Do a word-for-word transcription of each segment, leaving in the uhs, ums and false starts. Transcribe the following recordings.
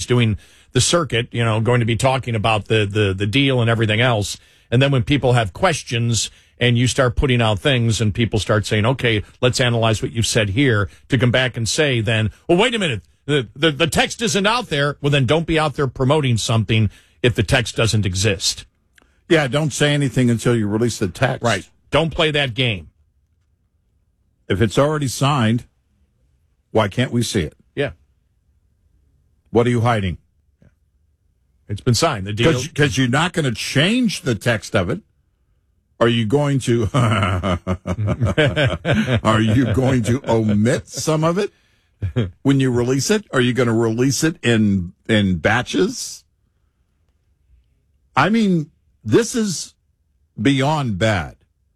doing the circuit, you know, going to be talking about the, the, the deal and everything else. And then when people have questions and you start putting out things and people start saying, okay, let's analyze what you've said here, to come back and say then, well, wait a minute, the, the, the text isn't out there. Well, then don't be out there promoting something if the text doesn't exist. Yeah, don't say anything until you release the text. Right. Don't play that game. If it's already signed, why can't we see it? Yeah. What are you hiding? It's been signed. The deal, because you're not going to change the text of it. Are you going to? Are you going to omit some of it when you release it? Are you going to release it in in batches? I mean, this is beyond bad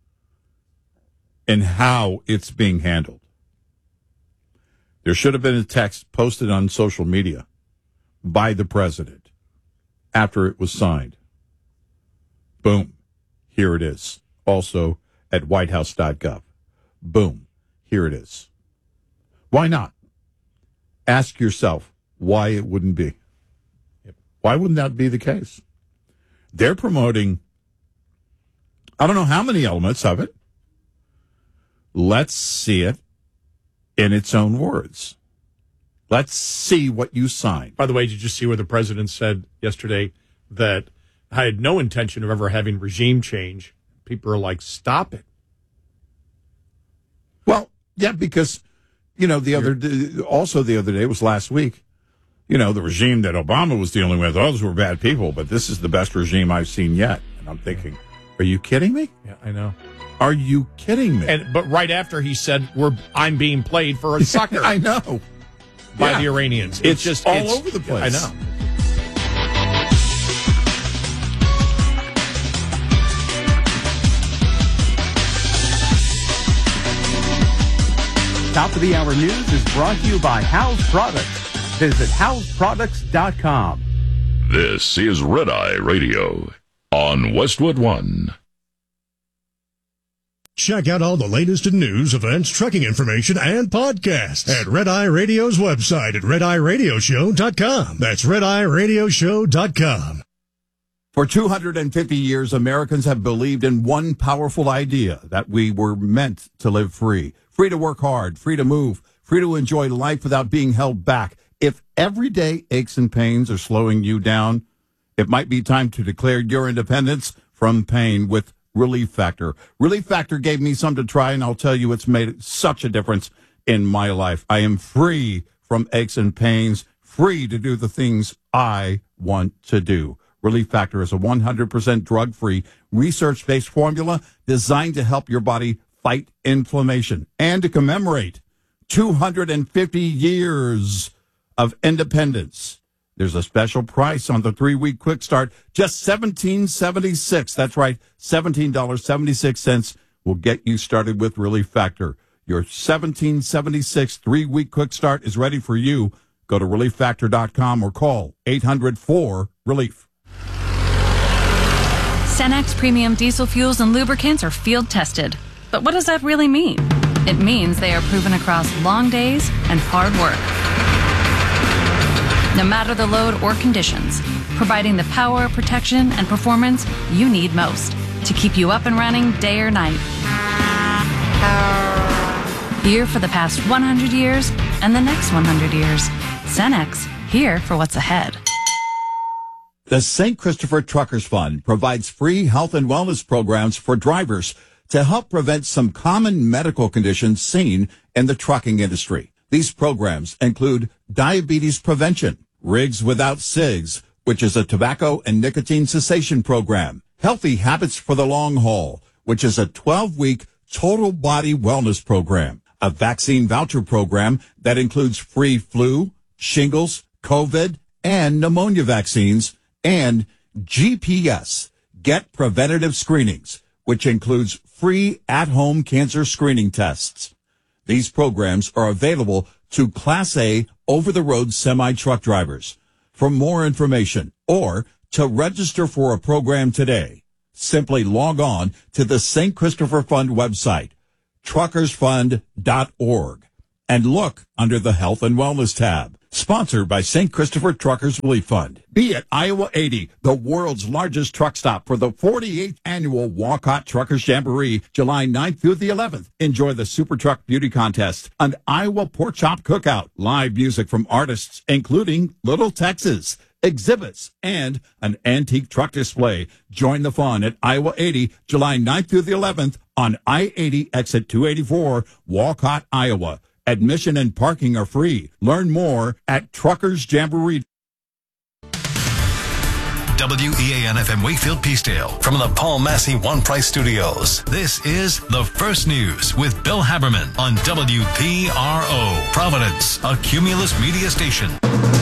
in how it's being handled. There should have been a text posted on social media by the president after it was signed. Boom. Here it is. Also at white house dot gov. Boom. Here it is. Why not? Ask yourself why it wouldn't be. Yep. Why wouldn't that be the case? They're promoting, I don't know how many elements of it. Let's see it in its own words. Let's see what you signed. By the way, did you see where the president said yesterday that I had no intention of ever having regime change? People are like, stop it. Well, yeah, because, you know, the other day, also the other day, it was last week, you know, the regime that Obama was dealing with, those were bad people, but this is the best regime I've seen yet. And I'm thinking, are you kidding me? Yeah, I know. Are you kidding me? And but right after he said, "We're I'm being played for a sucker." I know. By yeah. the Iranians. It's, it's just all it's, over the place. I know. Top of the Hour News is brought to you by House Products. Visit house products dot com. This is Red Eye Radio on Westwood One. Check out all the latest in news, events, trucking information, and podcasts at Red Eye Radio's website at red eye radio show dot com. That's red eye radio show dot com. For two hundred fifty years, Americans have believed in one powerful idea, that we were meant to live free. Free to work hard, free to move, free to enjoy life without being held back. If everyday aches and pains are slowing you down, it might be time to declare your independence from pain with Relief Factor. Relief Factor gave me some to try, and I'll tell you, it's made such a difference in my life. I am free from aches and pains, free to do the things I want to do. Relief Factor is a one hundred percent drug-free, research-based formula designed to help your body fight inflammation and to commemorate two hundred fifty years of independence. There's a special price on the three-week quick start, just seventeen dollars and seventy-six cents. That's right, seventeen dollars and seventy-six cents will get you started with Relief Factor. Your seventeen dollars and seventy-six cents three-week quick start is ready for you. Go to relief factor dot com or call eight hundred four relief. Cenex Premium Diesel Fuels and Lubricants are field tested. But what does that really mean? It means they are proven across long days and hard work. No matter the load or conditions, providing the power, protection, and performance you need most to keep you up and running day or night. Here for the past one hundred years and the next one hundred years. Cenex, here for what's ahead. The Saint Christopher Truckers Fund provides free health and wellness programs for drivers to help prevent some common medical conditions seen in the trucking industry. These programs include diabetes prevention, Rigs Without Cigs, which is a tobacco and nicotine cessation program, Healthy Habits for the Long Haul, which is a twelve-week total body wellness program, a vaccine voucher program that includes free flu, shingles, COVID, and pneumonia vaccines, and G P S, Get Preventative Screenings, which includes free at-home cancer screening tests. These programs are available to Class A over-the-road semi-truck drivers. For more information or to register for a program today, simply log on to the Saint Christopher Fund website, truckers fund dot org, and look under the Health and Wellness tab. Sponsored by Saint Christopher Truckers Relief Fund. Be at Iowa eighty, the world's largest truck stop for the forty-eighth annual Walcott Truckers Jamboree, July ninth through the eleventh. Enjoy the Super Truck Beauty Contest, an Iowa Pork Chop Cookout, live music from artists including Little Texas, exhibits, and an antique truck display. Join the fun at Iowa eighty, July ninth through the eleventh on I eighty exit two eighty-four, Walcott, Iowa. Admission and parking are free. Learn more at Truckers Jamboree. W E A N F M Wakefield Peacedale from the Paul Massey One Price Studios. This is The First News with Bill Haberman on W P R O, Providence, a Cumulus media station.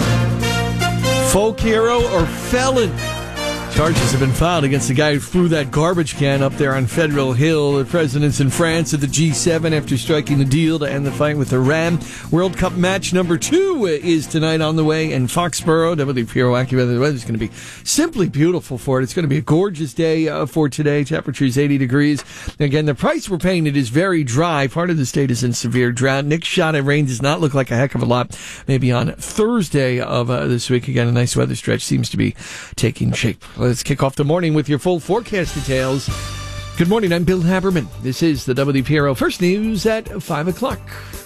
Folk hero or felon? Charges have been filed against the guy who threw that garbage can up there on Federal Hill. The presidents in France at the G seven after striking a deal to end the fight with Iran. World Cup match number two is tonight on the way in Foxborough. W P R O AccuWeather. The weather's going to be simply beautiful for it. It's going to be a gorgeous day uh, for today. Temperature is eighty degrees. Again, the price we're paying, it is very dry. Part of the state is in severe drought. Next shot at rain does not look like a heck of a lot. Maybe on Thursday of uh, this week. Again, a nice weather stretch seems to be taking shape. Let's kick off the morning with your full forecast details. Good morning, I'm Bill Haberman. This is the W P R O First News at five o'clock.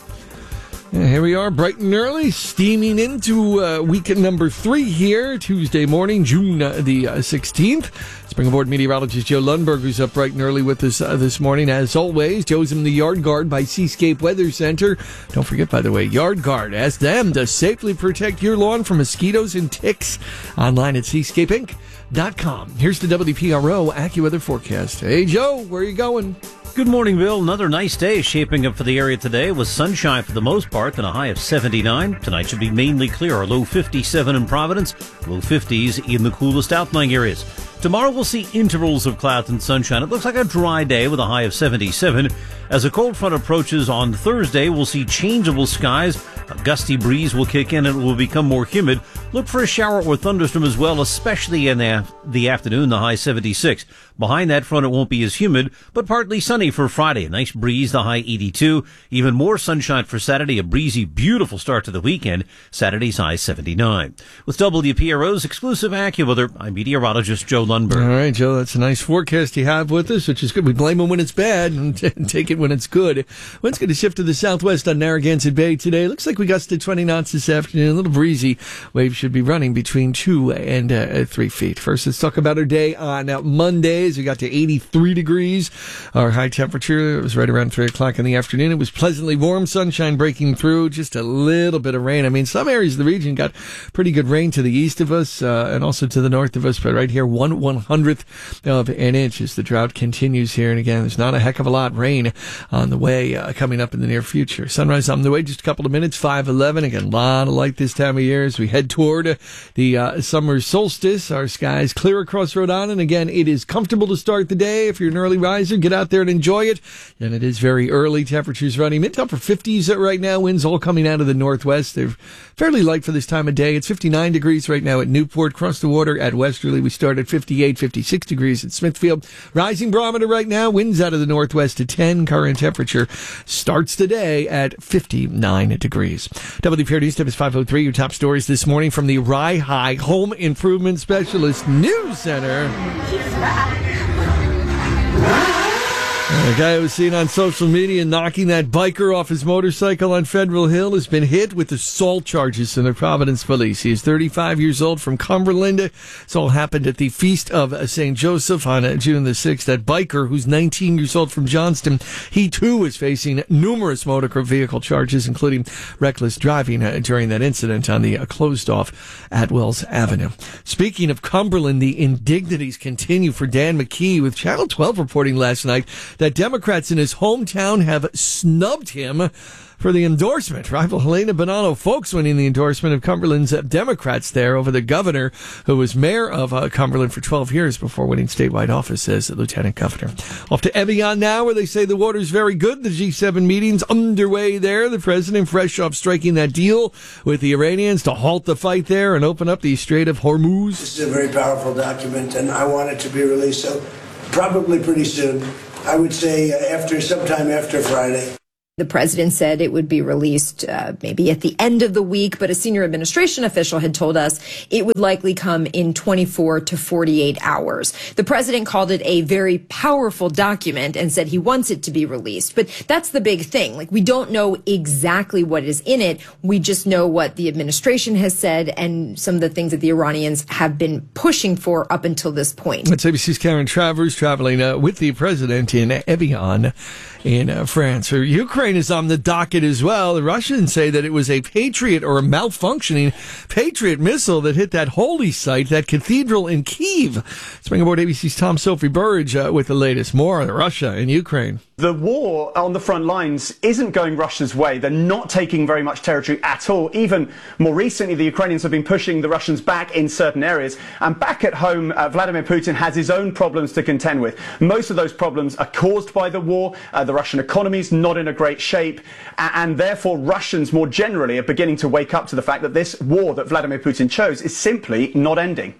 And here we are, bright and early, steaming into uh, weekend number three here, Tuesday morning, June uh, the uh, sixteenth. Let's bring aboard meteorologist Joe Lundberg, who's up bright and early with us uh, this morning. As always, Joe's in the Yard Guard by Seascape Weather Center. Don't forget, by the way, Yard Guard. Ask them to safely protect your lawn from mosquitoes and ticks. Online at seascape inc dot com. Here's the W P R O AccuWeather forecast. Hey, Joe, where are you going? Good morning, Bill. Another nice day shaping up for the area today with sunshine for the most part and a high of seventy-nine. Tonight should be mainly clear. A low fifty-seven in Providence, low fifties in the coolest outlying areas. Tomorrow we'll see intervals of clouds and sunshine. It looks like a dry day with a high of seventy-seven. As a cold front approaches on Thursday, we'll see changeable skies. A gusty breeze will kick in and it will become more humid. Look for a shower or thunderstorm as well, especially in the, the afternoon, the high seventy-six. Behind that front, it won't be as humid, but partly sunny for Friday. A nice breeze, the high eighty-two. Even more sunshine for Saturday, a breezy, beautiful start to the weekend. Saturday's high seventy-nine. With W P R O's exclusive AccuWeather, I'm meteorologist Joe Lundberg. All right, Joe, that's a nice forecast you have with us, which is good. We blame them when it's bad and take it when it's good. Wind's going to shift to the southwest on Narragansett Bay today. Looks like we got to twenty knots this afternoon. A little breezy. Waves should be running between two and uh, three feet. First, let's talk about our day on uh, Monday. We got to eighty-three degrees. Our high temperature, it was right around three o'clock in the afternoon. It was pleasantly warm, sunshine breaking through, just a little bit of rain. I mean, some areas of the region got pretty good rain to the east of us uh, and also to the north of us, but right here, one one hundredth of an inch as the drought continues here. And again, there's not a heck of a lot of rain on the way uh, coming up in the near future. Sunrise on the way, just a couple of minutes, five eleven. Again, a lot of light this time of year as we head toward the uh, summer solstice. Our skies clear across Rhode Island. Again, it is comfortable to start the day. If you're an early riser, get out there and enjoy it. And it is very early. Temperatures running mid to upper fifties right now. Winds all coming out of the northwest. They're fairly light for this time of day. It's fifty-nine degrees right now at Newport. Cross the water at Westerly. We start at fifty-eight, fifty-six degrees at Smithfield. Rising barometer right now. Winds out of the northwest to ten. Current temperature starts today at fifty-nine degrees. W P R News Tip is five oh three. Your top stories this morning from the Rye High Home Improvement Specialist News Center. A guy who was seen on social media knocking that biker off his motorcycle on Federal Hill has been hit with assault charges in the Providence police. He is thirty-five years old from Cumberland. This all happened at the Feast of Saint Joseph on June the sixth. That biker, who's nineteen years old from Johnston, he too is facing numerous motor vehicle charges, including reckless driving during that incident on the closed-off Atwells Avenue. Speaking of Cumberland, the indignities continue for Dan McKee, with Channel twelve reporting last night that Democrats in his hometown have snubbed him for the endorsement. Rival Helena Bonanno Folks winning the endorsement of Cumberland's Democrats there over the governor, who was mayor of uh, Cumberland for twelve years before winning statewide office as lieutenant governor. Off to Evian now, where they say the water's very good. The G seven meeting's underway there. The president fresh off striking that deal with the Iranians to halt the fight there and open up the Strait of Hormuz. This is a very powerful document, and I want it to be released, so probably pretty soon. I would say uh, after sometime after Friday. The president said it would be released uh, maybe at the end of the week, but a senior administration official had told us it would likely come in twenty-four to forty-eight hours. The president called it a very powerful document and said he wants it to be released. But that's the big thing. Like, we don't know exactly what is in it. We just know what the administration has said and some of the things that the Iranians have been pushing for up until this point. That's A B C's Karen Travers traveling uh, with the president in Evian in uh, France. For Ukraine is on the docket as well. The Russians say that it was a Patriot or a malfunctioning Patriot missile that hit that holy site, that cathedral in Kyiv. Let's bring aboard A B C's Tom Sophie Burridge uh, with the latest. More on Russia and Ukraine. The war on the front lines isn't going Russia's way. They're not taking very much territory at all. Even more recently, the Ukrainians have been pushing the Russians back in certain areas. And back at home, uh, Vladimir Putin has his own problems to contend with. Most of those problems are caused by the war. Uh, the Russian economy is not in a great shape. And therefore, Russians more generally are beginning to wake up to the fact that this war that Vladimir Putin chose is simply not ending.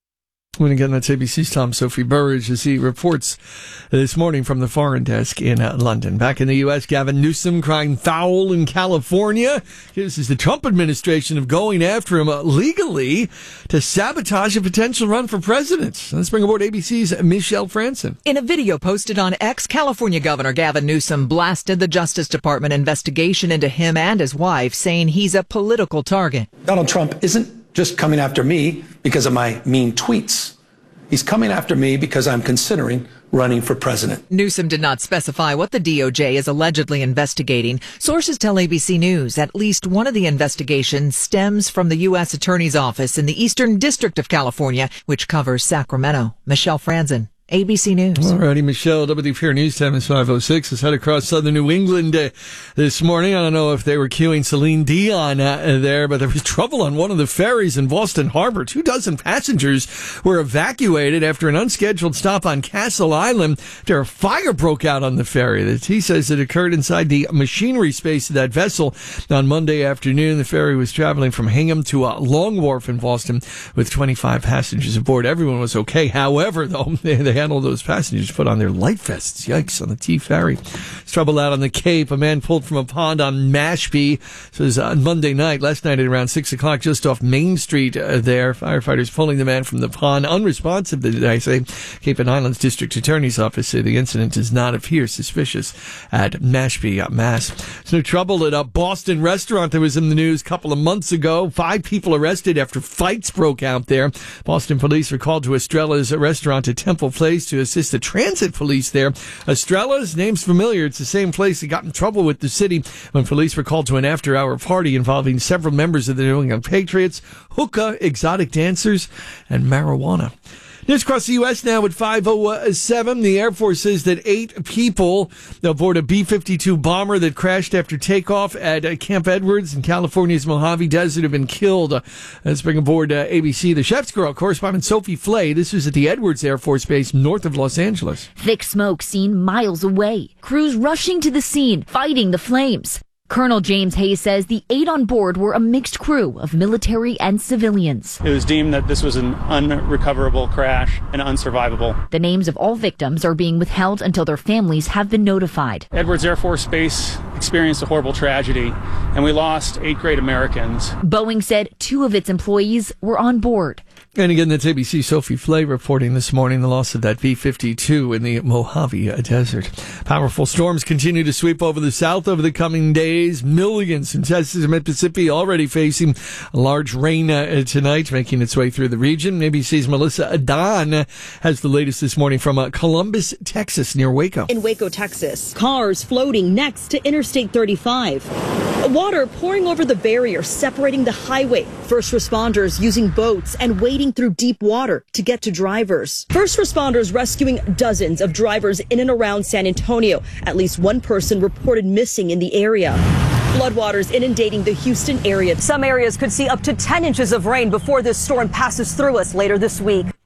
And again, that's A B C's Tom Sophie Burridge as he reports this morning from the foreign desk in uh, London. Back in the U S, Gavin Newsom crying foul in California. This is the Trump administration of going after him uh, legally to sabotage a potential run for president. Let's bring aboard A B C's Michelle Franson. In a video posted on X, California Governor Gavin Newsom blasted the Justice Department investigation into him and his wife, saying he's a political target. Donald Trump isn't just coming after me because of my mean tweets. He's coming after me because I'm considering running for president. Newsom did not specify what the D O J is allegedly investigating. Sources tell A B C News at least one of the investigations stems from the U S Attorney's Office in the Eastern District of California, which covers Sacramento. Michelle Franzen, A B C News. All righty, Michelle. W P R News time is five oh six. Let's head across southern New England uh, this morning. I don't know if they were queuing Celine Dion uh, there, but there was trouble on one of the ferries in Boston Harbor. Two dozen passengers were evacuated after an unscheduled stop on Castle Island after a fire broke out on the ferry. The T says it occurred inside the machinery space of that vessel on Monday afternoon. The ferry was traveling from Hingham to uh, Long Wharf in Boston with twenty-five passengers aboard. Everyone was okay. However, though, they, they had all those passengers put on their life vests. Yikes, on the T ferry. There's trouble out on the Cape. A man pulled from a pond on Mashpee. So it was on Monday night, last night at around six o'clock, just off Main Street uh, there. Firefighters pulling the man from the pond. Unresponsive, did I say. Cape and Islands District Attorney's Office say the incident does not appear suspicious at Mashpee, uh, Mass. There's no trouble at a Boston restaurant that was in the news a couple of months ago. Five people arrested after fights broke out there. Boston police were called to Estrella's restaurant at Temple Place to assist the transit police there. Estrella's name's familiar. It's the same place that got in trouble with the city when police were called to an after-hour party involving several members of the New England Patriots, hookah, exotic dancers, and marijuana. News across the U S now at five oh seven. The Air Force says that eight people aboard a B fifty-two bomber that crashed after takeoff at Camp Edwards in California's Mojave Desert have been killed. Uh, let's bring aboard uh, A B C, the Chef's Girl correspondent Sophie Flay. This was at the Edwards Air Force Base north of Los Angeles. Thick smoke seen miles away. Crews rushing to the scene, fighting the flames. Colonel James Hayes says the eight on board were a mixed crew of military and civilians. It was deemed that this was an unrecoverable crash and unsurvivable. The names of all victims are being withheld until their families have been notified. Edwards Air Force Base experienced a horrible tragedy, and we lost eight great Americans. Boeing said two of its employees were on board. And again, that's A B C Sophie Flay reporting this morning the loss of that B fifty-two in the Mojave Desert. Powerful storms continue to sweep over the south over the coming days. Millions in Texas and Mississippi already facing large rain uh, tonight, making its way through the region. A B C's Melissa Adon has the latest this morning from uh, Columbus, Texas, near Waco. In Waco, Texas, cars floating next to Interstate thirty-five. Water pouring over the barrier separating the highway. First responders using boats and wading through deep water to get to drivers. First responders rescuing dozens of drivers in and around San Antonio. At least one person reported missing in the area. Floodwaters inundating the Houston area. Some areas could see up to ten inches of rain before this storm passes through us later this week.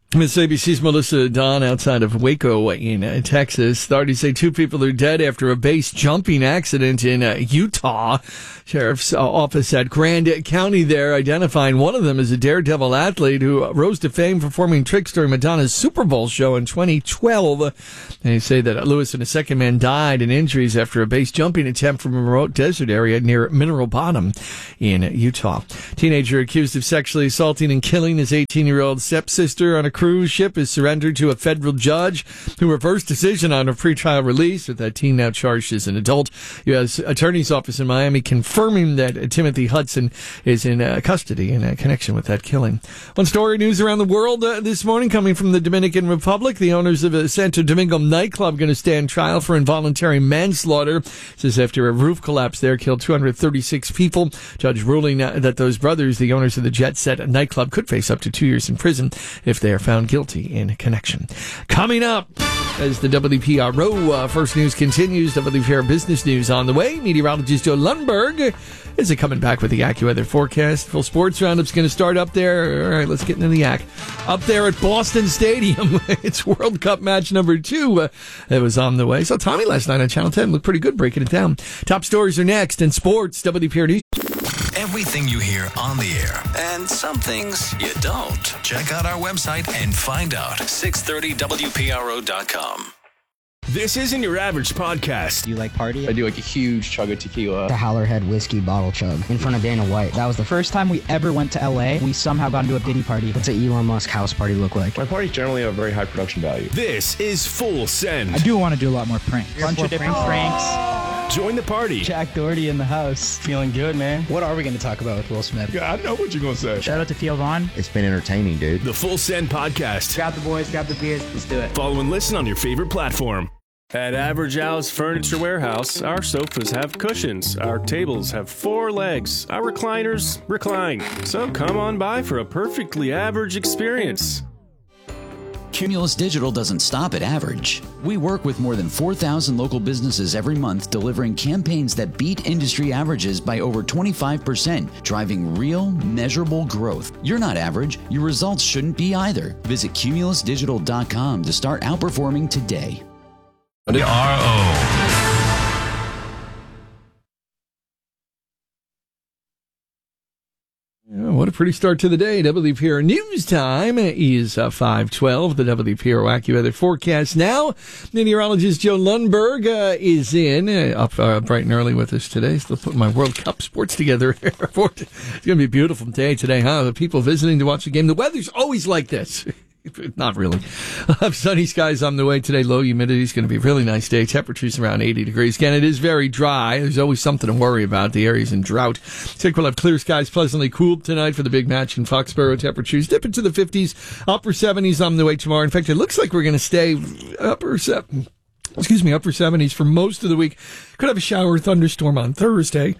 Miss A B C's Melissa Don outside of Waco in uh, Texas. Authorities say two people are dead after a base jumping accident in uh, Utah. Sheriff's uh, office at Grand County there identifying one of them as a daredevil athlete who rose to fame performing tricks during Madonna's Super Bowl show in twenty twelve. They say that Lewis and a second man died in injuries after a base jumping attempt from a remote desert area near Mineral Bottom in Utah. Teenager accused of sexually assaulting and killing his eighteen-year-old stepsister on a cruise ship is surrendered to a federal judge who reversed decision on her pretrial release, with that teen now charged as an adult. U S Attorney's Office in Miami confirming that Timothy Hudson is in uh, custody in uh, connection with that killing. One story news around the world uh, this morning coming from the Dominican Republic. The owners of a Santo Domingo nightclub going to stand trial for involuntary manslaughter. This is after a roof collapse there killed two hundred thirty-six people. Judge ruling uh, that those brothers, the owners of the Jet Set nightclub, could face up to two years in prison if they are found guilty in connection. Coming up, as the W P R O uh, First News continues, W P R Business News on the way. Meteorologist Joe Lundberg is it coming back with the AccuWeather forecast. Full sports roundup's going to start up there. All right, let's get into the A C. Up there at Boston Stadium, it's World Cup match number two. Uh, it was on the way. So Tommy last night on Channel ten looked pretty good breaking it down. Top stories are next in sports. W P R News. Everything you hear on the air, and some things you don't. Check out our website and find out. six thirty W P R O dot com. This isn't your average podcast. Do you like party? I do like a huge chug of tequila. The Howlerhead whiskey bottle chug in front of Dana White. That was the first time we ever went to L A. We somehow got into a Diddy party. What's an Elon Musk house party look like? My parties generally have very high production value. This is Full Send. I do want to do a lot more pranks. A bunch of different pranks. Join the party. Jack Doherty in the house. Feeling good, man. What are we going to talk about with Will Smith? Yeah, I know what you're going to say. Shout out to Theo Vaughn. It's been entertaining, dude. The Full Send Podcast. Grab the boys, grab the beers. Let's do it. Follow and listen on your favorite platform. At Average Al's Furniture Warehouse, our sofas have cushions, our tables have four legs, our recliners recline. So come on by for a perfectly average experience. Cumulus Digital doesn't stop at average. We work with more than four thousand local businesses every month, delivering campaigns that beat industry averages by over twenty-five percent, driving real, measurable growth. You're not average. Your results shouldn't be either. Visit cumulus digital dot com to start outperforming today. R O. What a pretty start to the day. W P R News Time is uh, five twelve. The W P R AccuWeather forecast now. Meteorologist Joe Lundberg uh, is in, uh, up uh, bright and early with us today. Still putting my World Cup sports together. It's going to be a beautiful day today, huh? The people visiting to watch the game. The weather's always like this. Not really. Uh, sunny skies on the way today. Low humidity is going to be a really nice day. Temperatures around eighty degrees. Again, it is very dry. There's always something to worry about. The area's in drought. Think we'll have clear skies, pleasantly cool tonight for the big match in Foxborough. Temperatures dip into the fifties, upper seventies on the way tomorrow. In fact, it looks like we're going to stay upper seven. Excuse me, upper seventies for most of the week. Could have a shower or thunderstorm on Thursday.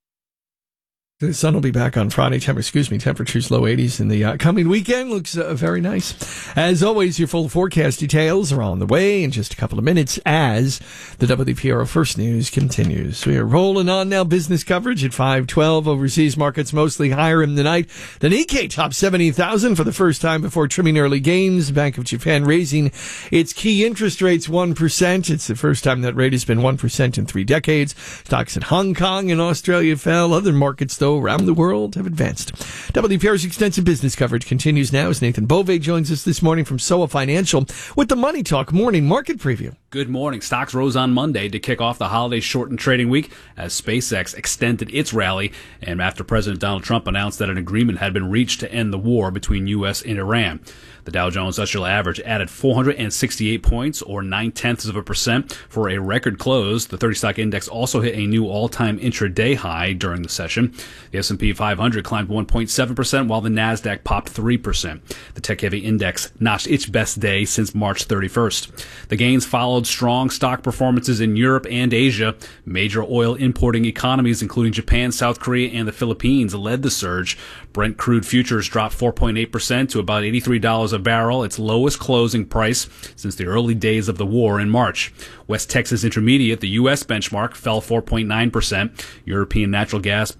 The sun will be back on Friday. Temp- excuse me, temperatures low eighties in the uh, coming weekend. Looks uh, very nice. As always, your full forecast details are on the way in just a couple of minutes as the W P R O First News continues. We are rolling on now. Business coverage at five twelve. Overseas markets mostly higher in the night. The Nikkei top seventy thousand for the first time before trimming early gains. Bank of Japan raising its key interest rates one percent. It's the first time that rate has been one percent in three decades. Stocks in Hong Kong and Australia fell. Other markets, though, around the world have advanced. W P R's extensive business coverage continues now as Nathan Bove joins us this morning from S O A Financial with the Money Talk Morning Market Preview. Good morning. Stocks rose on Monday to kick off the holiday shortened trading week as SpaceX extended its rally and after President Donald Trump announced that an agreement had been reached to end the war between U S and Iran. The Dow Jones Industrial Average added four hundred sixty-eight points, or nine-tenths of a percent, for a record close. The thirty-stock index also hit a new all-time intraday high during the session. The S and P five hundred climbed one point seven percent, while the NASDAQ popped three percent. The tech-heavy index notched its best day since March thirty-first. The gains followed strong stock performances in Europe and Asia. Major oil-importing economies, including Japan, South Korea, and the Philippines, led the surge. Brent crude futures dropped four point eight percent to about eighty-three dollars a barrel, its lowest closing price since the early days of the war in March. West Texas Intermediate, the U S benchmark, fell four point nine percent. European natural gas prices also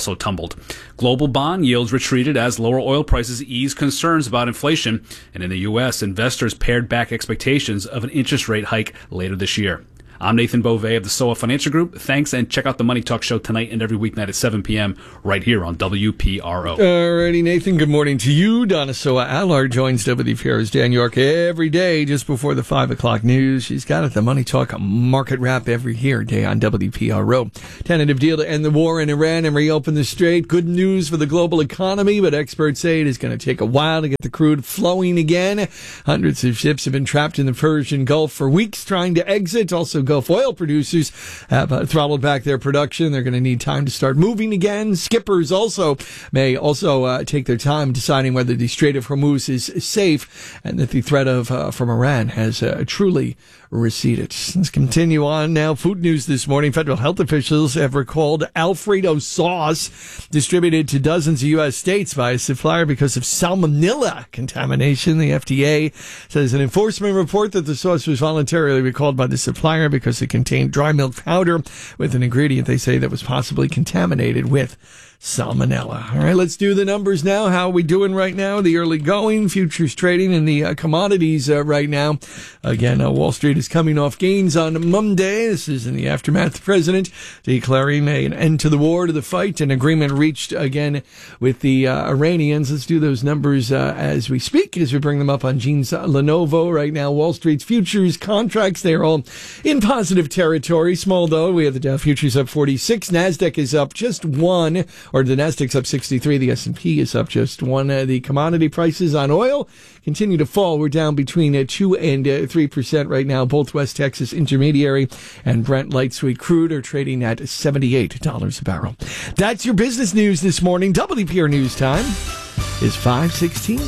also tumbled. Global bond yields retreated as lower oil prices eased concerns about inflation. And in the U S, investors pared back expectations of an interest rate hike later this year. I'm Nathan Beauvais of the S O A Financial Group. Thanks, and check out the Money Talk Show tonight and every weeknight at seven p.m. right here on W P R O. Alrighty, Nathan, good morning to you. Donna Soa Allard joins W P R O's Dan York every day just before the five o'clock news. She's got it, the Money Talk Market Wrap every here day on W P R O. Tentative deal to end the war in Iran and reopen the strait. Good news for the global economy, but experts say it is going to take a while to get the crude flowing again. Hundreds of ships have been trapped in the Persian Gulf for weeks trying to exit. Also, Gulf oil producers have uh, throttled back their production. They're going to need time to start moving again. Skippers also may also uh, take their time deciding whether the Strait of Hormuz is safe and that the threat of uh, from Iran has uh, truly receded. Let's continue on now. Food news this morning. Federal health officials have recalled Alfredo sauce distributed to dozens of U S states by a supplier because of salmonella contamination. The F D A says an enforcement report that the sauce was voluntarily recalled by the supplier because it contained dry milk powder with an ingredient they say that was possibly contaminated with salmonella. All right, let's do the numbers now. How are we doing right now? The early going, futures trading, and the uh, commodities uh, right now. Again, uh, Wall Street is coming off gains on Monday. This is in the aftermath of the president declaring a, an end to the war, to the fight, an agreement reached again with the uh, Iranians. Let's do those numbers uh, as we speak, as we bring them up on Gene's Lenovo. Right now, Wall Street's futures contracts, they're all in positive territory. Small though, we have the Dow futures up forty-six. NASDAQ is up just one. Or the Nasdaq's up sixty-three. The S and P is up just one. Uh, the commodity prices on oil continue to fall. We're down between uh, two and uh, three percent right now. Both West Texas Intermediary and Brent Light Sweet Crude are trading at seventy-eight dollars a barrel. That's your business news this morning. W P R News Time is five sixteen.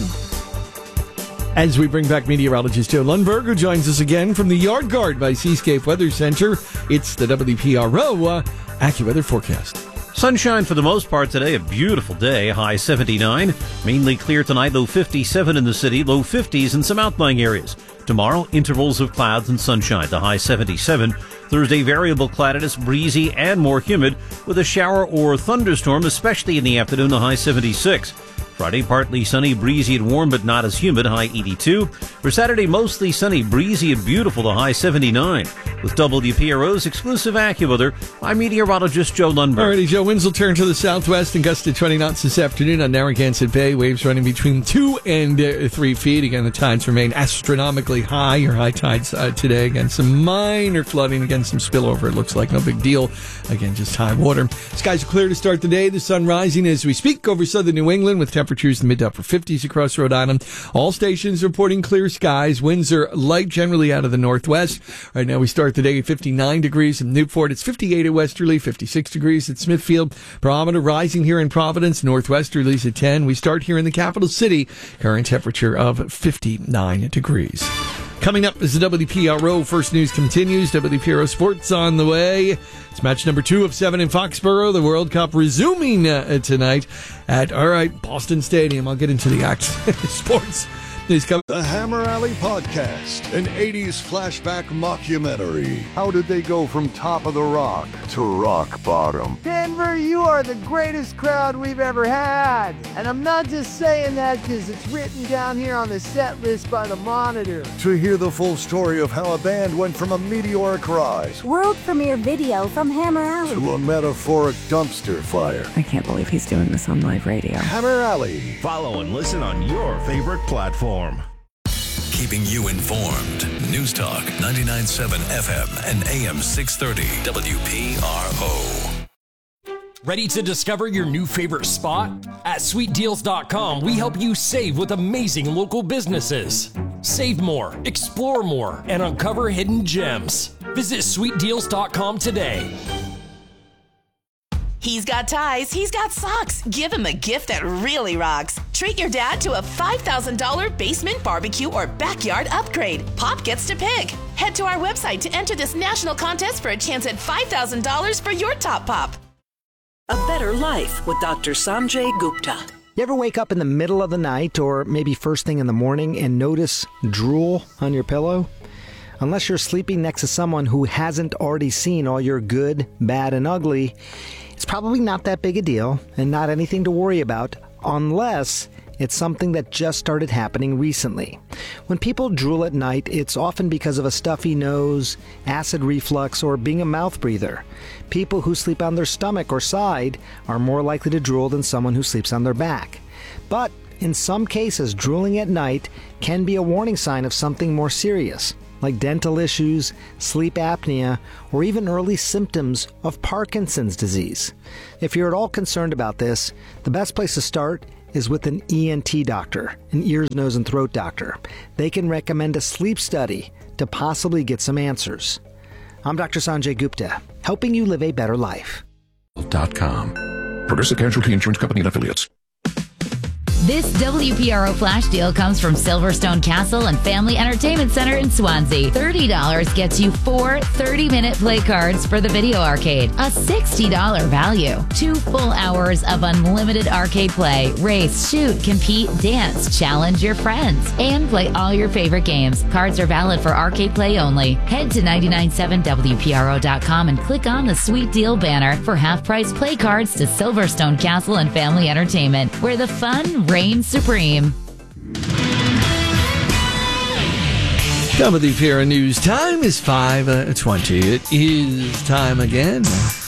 As we bring back meteorologist Joe Lundberg, who joins us again from the Yard Guard by Seascape Weather Center. It's the W P R O uh, AccuWeather forecast. Sunshine for the most part today, a beautiful day, high seventy-nine. Mainly clear tonight, low fifty-seven in the city, low fifties in some outlying areas. Tomorrow, intervals of clouds and sunshine, the high seventy-seven. Thursday, variable cloudiness, breezy and more humid, with a shower or thunderstorm, especially in the afternoon, the high seventy-six. Friday, partly sunny, breezy and warm, but not as humid, high eighty-two. For Saturday, mostly sunny, breezy and beautiful, the high seventy-nine. With W P R O's exclusive AccuWeather, I'm meteorologist Joe Lundberg. Alrighty, Joe, winds will turn to the southwest and gust to twenty knots this afternoon on Narragansett Bay. Waves running between two and uh, three feet. Again, the tides remain astronomically high. Your high tides uh, today. Again, some minor flooding. Again, some spillover. It looks like no big deal. Again, just high water. Skies are clear to start the day. The sun rising as we speak over southern New England with temperatures in the mid to upper fifties across Rhode Island. All stations reporting clear skies. Winds are light, generally out of the northwest. Right now, we start the day at fifty-nine degrees in Newport. It's fifty-eight at Westerly, fifty-six degrees at Smithfield. Barometer rising here in Providence. Northwesterlies at ten. We start here in the capital city. Current temperature of fifty-nine degrees. Coming up as the W P R O First News continues. W P R O Sports on the way. It's match number two of seven in Foxborough. The World Cup resuming uh, tonight at, all right, Boston Stadium. I'll get into the act. Sports. The Hammer Alley Podcast, an eighties flashback mockumentary. How did they go from top of the rock to rock bottom? Denver, you are the greatest crowd we've ever had. And I'm not just saying that because it's written down here on the set list by the Monitor. To hear the full story of how a band went from a meteoric rise, world premiere video from Hammer Alley, to a metaphoric dumpster fire. I can't believe he's doing this on live radio. Hammer Alley. Follow and listen on your favorite platform. Keeping you informed. News Talk ninety-nine point seven F M and A M six thirty W P R O. Ready to discover your new favorite spot? At sweet deals dot com, we help you save with amazing local businesses. Save more, explore more, and uncover hidden gems. Visit sweet deals dot com today. He's got ties, he's got socks. Give him a gift that really rocks. Treat your dad to a five thousand dollars basement barbecue or backyard upgrade. Pop gets to pick. Head to our website to enter this national contest for a chance at five thousand dollars for your top pop. A better life with Doctor Sanjay Gupta. You ever wake up in the middle of the night or maybe first thing in the morning and notice drool on your pillow? Unless you're sleeping next to someone who hasn't already seen all your good, bad, and ugly, it's probably not that big a deal and not anything to worry about unless it's something that just started happening recently. When people drool at night, it's often because of a stuffy nose, acid reflux, or being a mouth breather. People who sleep on their stomach or side are more likely to drool than someone who sleeps on their back. But in some cases, drooling at night can be a warning sign of something more serious, like dental issues, sleep apnea, or even early symptoms of Parkinson's disease. If you're at all concerned about this, the best place to start is with an E N T doctor, an ears, nose, and throat doctor. They can recommend a sleep study to possibly get some answers. I'm Doctor Sanjay Gupta, helping you live a better life. Dot com. Progressive Casualty Insurance Company and Affiliates. This W P R O flash deal comes from Silverstone Castle and Family Entertainment Center in Swansea. thirty dollars gets you four thirty-minute play cards for the video arcade. A sixty dollars value. Two full hours of unlimited arcade play. Race, shoot, compete, dance, challenge your friends, and play all your favorite games. Cards are valid for arcade play only. Head to nine nine seven W P R O dot com and click on the Sweet Deal banner for half-price play cards to Silverstone Castle and Family Entertainment, where the fun reigns supreme. W P R O News time is five twenty. It is time again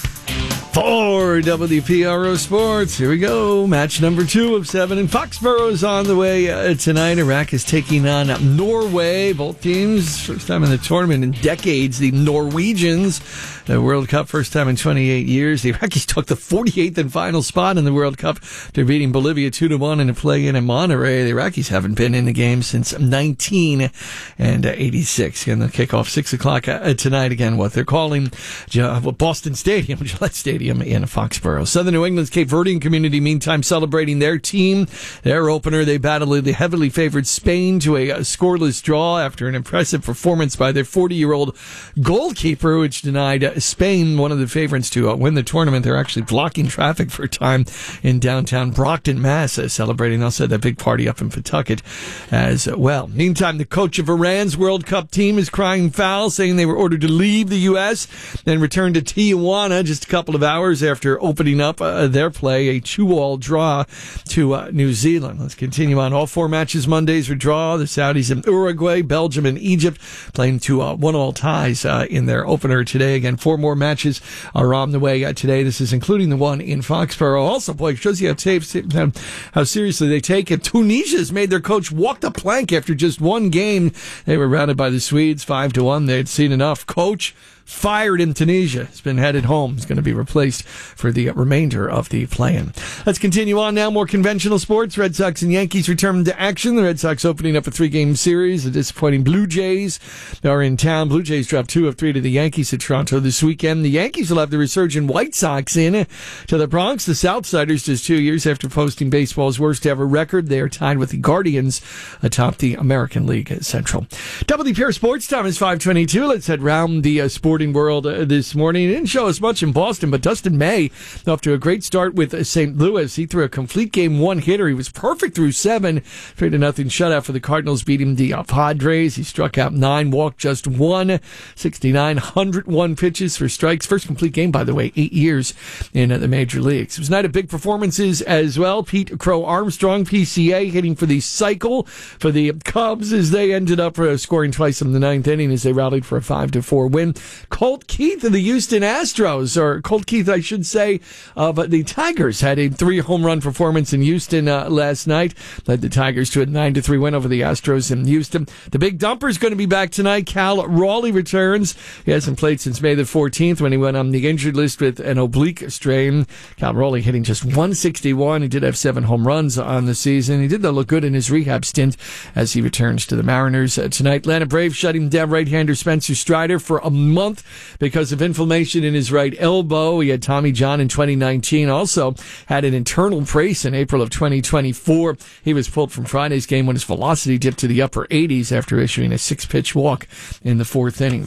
for W P R O Sports. Here we go. Match number two of seven in Foxborough is on the way uh, tonight. Iraq is taking on Norway. Both teams, first time in the tournament in decades. The Norwegians, the World Cup, first time in twenty-eight years. The Iraqis took the forty-eighth and final spot in the World Cup after beating Bolivia two to one in a play-in in Monterrey. The Iraqis haven't been in the game since nineteen eighty-six. Again, they'll kick off six o'clock uh, tonight. Again, what they're calling uh, Boston Stadium, Gillette Stadium in Foxborough. Southern New England's Cape Verdean community, meantime, celebrating their team. Their opener, they battled the heavily favored Spain to a, a scoreless draw after an impressive performance by their forty-year-old goalkeeper, which denied uh, Spain, one of the favorites to uh, win the tournament. They're actually blocking traffic for a time in downtown Brockton, Mass, uh, celebrating also that big party up in Pawtucket as well. Meantime, the coach of Iran's World Cup team is crying foul, saying they were ordered to leave the U S and return to Tijuana just a couple of hours after opening up uh, their play, a two-all draw to uh, New Zealand. Let's continue on. All four matches Mondays were draw. The Saudis and Uruguay, Belgium and Egypt playing to uh, one-all ties uh, in their opener today. Again, four more matches are on the way uh, today. This is including the one in Foxborough. Also, boy, it shows you how, tapes, how seriously they take it. Tunisia's made their coach walk the plank after just one game. They were routed by the Swedes five to one. They'd seen enough. Coach fired in Tunisia. Has been headed home. He's going to be replaced for the remainder of the play-in. Let's continue on now. More conventional sports. Red Sox and Yankees return to action. The Red Sox opening up a three-game series. The disappointing Blue Jays are in town. Blue Jays dropped two of three to the Yankees at Toronto this weekend. The Yankees will have the resurgent White Sox in to the Bronx. The Southsiders, just two years after posting baseball's worst ever record, they are tied with the Guardians atop the American League Central. W P R Sports time is five twenty-two. Let's head round the uh, sporting world uh, this morning. It didn't show us much in Boston, but Dustin May off to a great start with uh, Saint Louis. He threw a complete game one hitter. He was perfect through seven. Three to nothing shutout for the Cardinals, beating the uh, Padres. He struck out nine, walked just one. sixty-nine, one oh one pitches for strikes. First complete game, by the way, eight years in uh, the major leagues. It was a night of big performances as well. Pete Crow Armstrong, P C A, hitting for the cycle for the Cubs as they ended up uh, scoring twice in the ninth inning as they rallied for a five to four win. Colt Keith of the Houston Astros, or Colt Keith, I should say, of uh, the Tigers, had a three home run performance in Houston uh, last night. Led the Tigers to a nine to three win over the Astros in Houston. The big dumper's going to be back tonight. Cal Raleigh returns. He hasn't played since May the fourteenth when he went on the injured list with an oblique strain. Cal Raleigh hitting just one sixty-one. He did have seven home runs on the season. He did though look good in his rehab stint as he returns to the Mariners uh, tonight. Atlanta Braves shutting down right-hander Spencer Strider for a month because of inflammation in his right elbow. He had Tommy John in twenty nineteen. Also had an internal brace in April of twenty twenty-four. He was pulled from Friday's game when his velocity dipped to the upper eighties after issuing a six-pitch walk in the fourth inning.